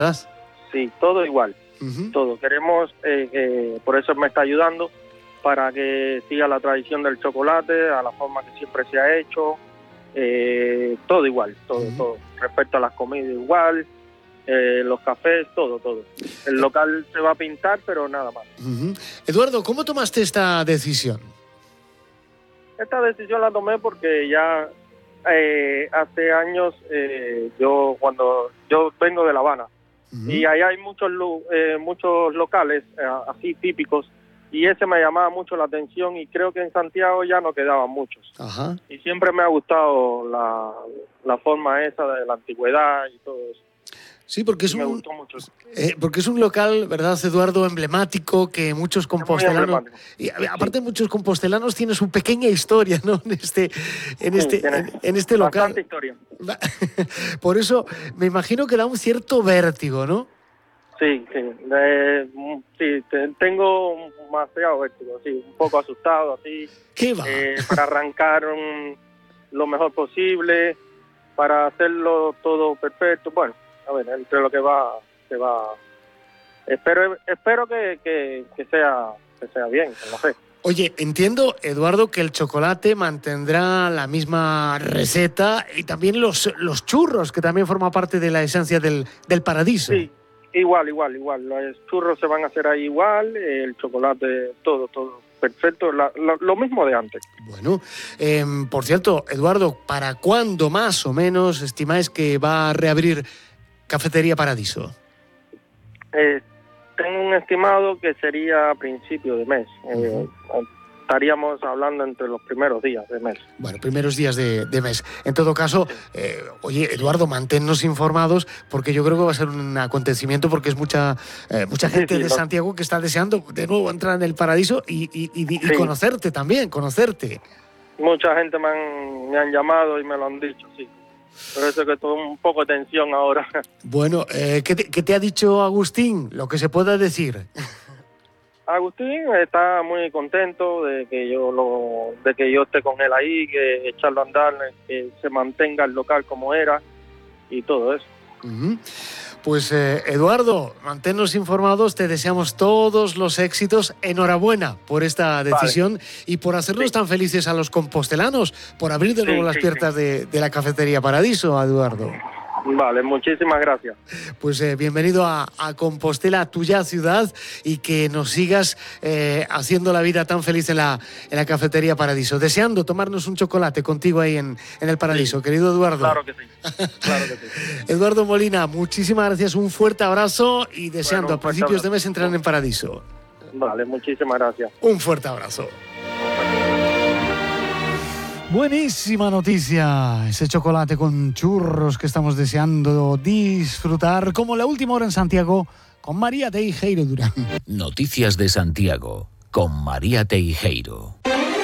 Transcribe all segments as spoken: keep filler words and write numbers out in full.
Sí, todo igual, Uh-huh. todo. Queremos, eh, eh, por eso me está ayudando, para que siga la tradición del chocolate, a la forma que siempre se ha hecho, eh, todo igual, todo, Uh-huh. todo. Respecto a las comidas igual, eh, los cafés, todo, todo. El local se va a pintar, pero nada más. Uh-huh. Eduardo, ¿cómo tomaste esta decisión? Esta decisión la tomé porque ya eh, hace años, eh, yo cuando yo vengo de La Habana, Uh-huh. y allá hay muchos lu- eh, muchos locales eh, así típicos, y ese me llamaba mucho la atención, y creo que en Santiago ya no quedaban muchos. Ajá. Y siempre me ha gustado la, la forma esa de la antigüedad y todo eso. Sí, porque es Y me un gustó mucho. eh, porque es un local, ¿verdad, Eduardo? Emblemático, que muchos compostelanos emblemático. y a- aparte muchos compostelanos tienen su pequeña historia, ¿no? En este en Sí, este tiene en, en este local. bastante historia. Por eso me imagino que da un cierto vértigo, ¿no? Sí, sí, eh, mm, sí, te- tengo demasiado vértigo, sí, un poco asustado, así, ¿Qué va? eh, para arrancar um, lo mejor posible, para hacerlo todo perfecto. Bueno, a ver, entre lo que va, se va. Espero, espero que, que, que sea, que sea bien, no sé. Oye, entiendo, Eduardo, que el chocolate mantendrá la misma receta y también los, los churros, que también forma parte de la esencia del, del Paradiso. Sí, igual, igual, igual. Los churros se van a hacer ahí igual, el chocolate, todo, todo perfecto, la, la, lo mismo de antes. Bueno, eh, por cierto, Eduardo, ¿para cuándo más o menos estimáis que va a reabrir Cafetería Paradiso? Eh, tengo un estimado que sería a principio de mes. Eh, uh-huh. Estaríamos hablando entre los primeros días de mes. Bueno, primeros días de, de mes. En todo caso, eh, oye, Eduardo, manténnos informados, porque yo creo que va a ser un acontecimiento, porque es mucha eh, mucha gente sí, sí, de lo... Santiago que está deseando de nuevo entrar en el Paradiso y, y, y, y sí. conocerte también, conocerte. Mucha gente me han, me han llamado y me lo han dicho, sí. Por eso que estoy un poco de tensión ahora. Bueno, eh, ¿qué, te, ¿qué te ha dicho Agustín? Lo que se pueda decir. Agustín está muy contento de que yo lo, de que yo esté con él ahí, que echarlo a andar, que se mantenga el local como era y todo eso. Uh-huh. Pues eh, Eduardo, manténnos informados, te deseamos todos los éxitos, enhorabuena por esta decisión, vale. Y por hacernos sí. tan felices a los compostelanos, por abrir de nuevo sí, las sí, puertas sí. De, de la Cafetería Paradiso, Eduardo. Vale, muchísimas gracias. Pues eh, bienvenido a, a Compostela, tuya ciudad, y que nos sigas eh, haciendo la vida tan feliz en la, en la Cafetería Paradiso. Deseando tomarnos un chocolate contigo ahí en, en el Paradiso, sí. Querido Eduardo. Claro que sí, claro que sí. Eduardo Molina, muchísimas gracias, un fuerte abrazo y deseando bueno, a principios abrazo. de mes entrar en Paradiso. Vale, muchísimas gracias. Un fuerte abrazo. Buenísima noticia, ese chocolate con churros que estamos deseando disfrutar, como la última hora en Santiago, con María Teijeiro Durán. Noticias de Santiago, con María Teijeiro.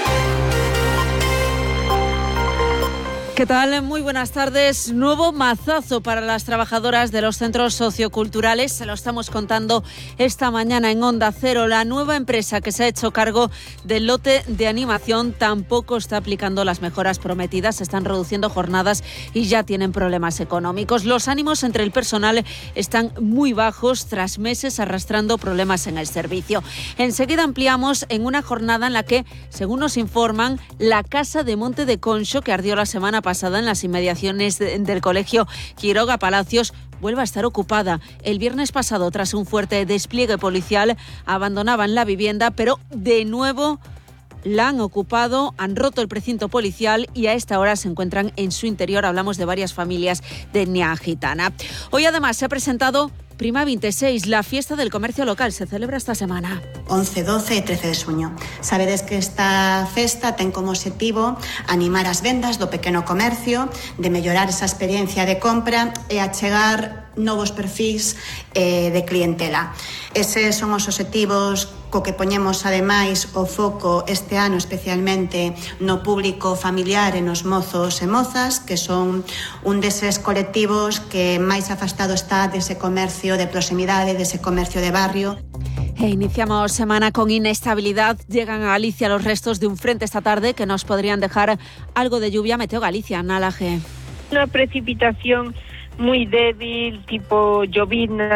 ¿Qué tal? Muy buenas tardes. Nuevo mazazo para las trabajadoras de los centros socioculturales. Se lo estamos contando esta mañana en Onda Cero. La nueva empresa que se ha hecho cargo del lote de animación tampoco está aplicando las mejoras prometidas. Se están reduciendo jornadas y ya tienen problemas económicos. Los ánimos entre el personal están muy bajos tras meses arrastrando problemas en el servicio. Enseguida ampliamos en una jornada en la que, según nos informan, la casa de Monte de Concho, que ardió la semana pasada en las inmediaciones de, del colegio Quiroga Palacios, vuelve a estar ocupada. El viernes pasado, tras un fuerte despliegue policial, abandonaban la vivienda, pero de nuevo la han ocupado, han roto el precinto policial y a esta hora se encuentran en su interior. Hablamos de varias familias de etnia gitana. Hoy además se ha presentado Prima veintiséis, la fiesta del comercio local, se celebra esta semana. once, doce e trece de xuño. Sabedes que esta festa ten como objetivo animar as vendas do pequeno comercio, de mellorar esa experiencia de compra e achegar novos perfis eh, de clientela. Eses son os obxectivos co que poñemos ademais o foco este ano especialmente no público familiar e nos mozos e mozas, que son un deses colectivos que máis afastado está dese comercio de proximidade, dese comercio de barrio. E iniciamos semana con inestabilidad. Llegan a Galicia los restos de un frente esta tarde que nos podrían dejar algo de lluvia. Meteo Galicia, Nala G. Una precipitación muy débil, tipo llovizna